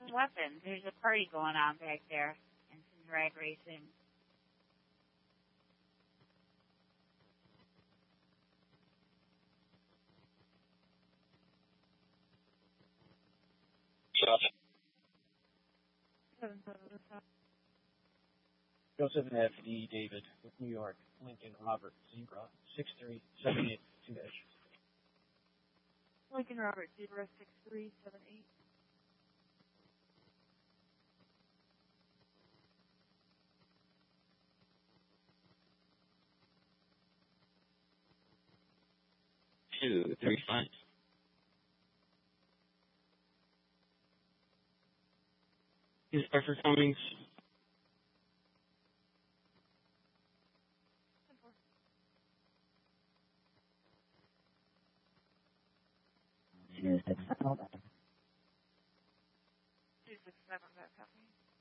weapons. There's a party going on back there and some drag racing. Joseph F. D. David with New York. Lincoln Robert Zebra 63782. Lincoln Robert Zebra 6378. Two, 3, 5. Is Arthur Cummings? Two, 6, 7, that copy.